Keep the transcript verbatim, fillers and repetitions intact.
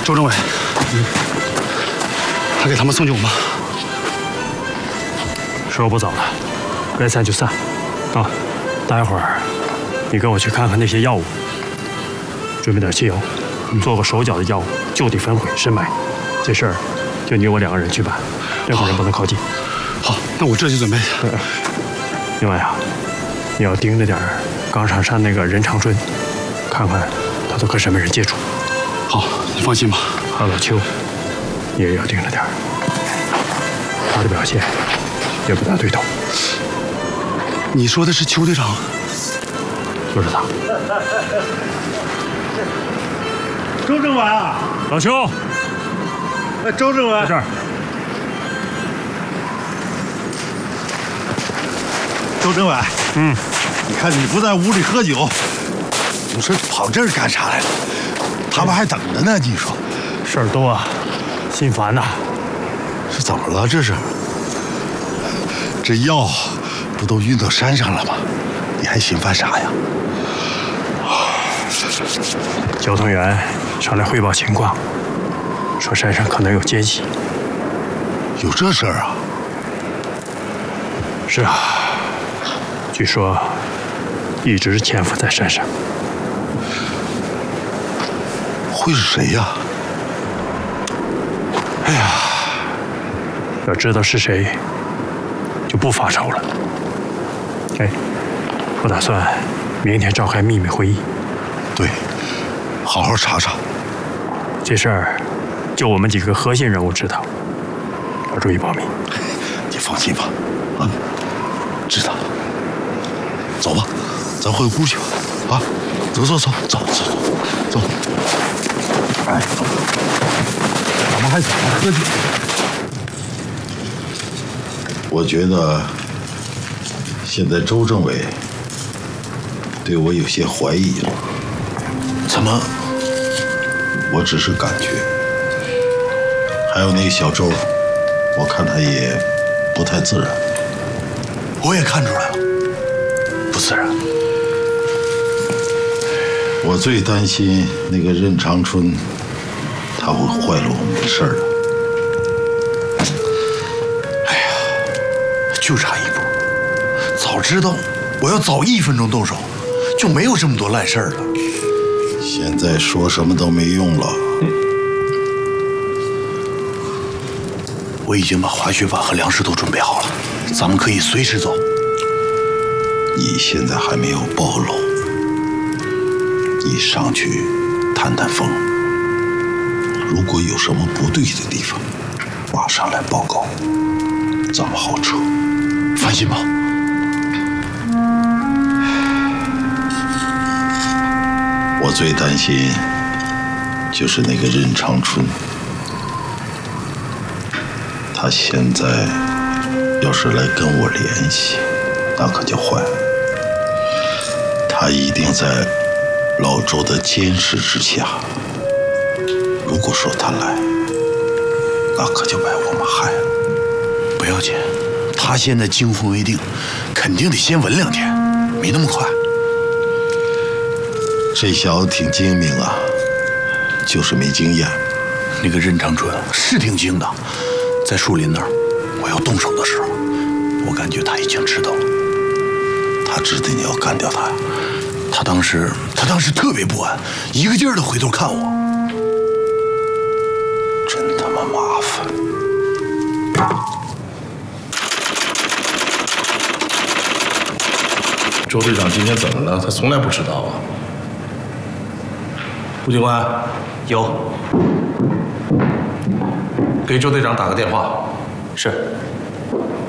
周政委，嗯，还给他们送酒吗？ 时候不早了，该散就散。啊，待会儿你跟我去看看那些药物，准备点汽油，做个手脚的药物，就地焚毁深埋。这事儿就你我两个人去办，任何人不能靠近。 好，那我这就准备。 另外啊，你要盯着点岗场上那个任长春，看看他都跟什么人接触。 好，你放心吧。 还有老邱，你也要盯着点儿，他的表现也不大对头。 你说的是邱队长？ 就是他。 周政委啊， 老邱， 哎，周政委， 在这儿。 周政委， 嗯， 你看你不在屋里喝酒，你说跑这儿干啥来了？他们还等着呢，你说。 事儿多，心烦呐。 是怎么了？这是？这药不都运到山上了吗？你还心烦啥呀？ 交通员上来汇报情况，说山上可能有奸细。 有这事儿啊？ 是啊，据说一直潜伏在山上。 会是谁呀？ 哎呀，要知道是谁，就不发愁了。哎，我打算明天召开秘密会议。 对，好好查查。 这事儿就我们几个核心人物知道，要注意保密。 你放心吧，啊，知道了。走吧，咱回屋去吧。啊，走走走走走走走。哎，咱们还怎么喝酒？我觉得现在周政委对我有些怀疑了。 怎么？ 我只是感觉。还有那个小周，我看他也不太自然。 我也看出来了，不自然。 我最担心那个任长春，他会坏了我们的事儿。 哎呀，就差一步，早知道我要早一分钟动手，就没有这么多烂事儿了。 现在说什么都没用了。 我已经把滑雪板和粮食都准备好了，咱们可以随时走。 你现在还没有暴露，你上去探探风，如果有什么不对的地方，马上来报告，咱们好撤。 放心吧。 我最担心就是那个任长春，他现在要是来跟我联系，那可就坏了。他一定在老周的监视之下。如果说他来，那可就把我们害了。 不要紧，他现在惊魂未定，肯定得先稳两天，没那么快。 这小子挺精明啊，就是没经验。 那个任长春是挺精的，在树林那儿，我要动手的时候，我感觉他已经知道了。 他知道你要干掉他呀？ 他当时，他当时特别不安，一个劲儿的回头看我。 真他妈麻烦！ 周队长今天怎么了？他从来不迟到啊。吴警官， 有， 给周队长打个电话。 是。